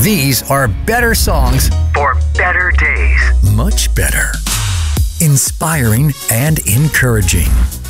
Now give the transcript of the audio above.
These are better songs for better days. Much better. Inspiring and encouraging.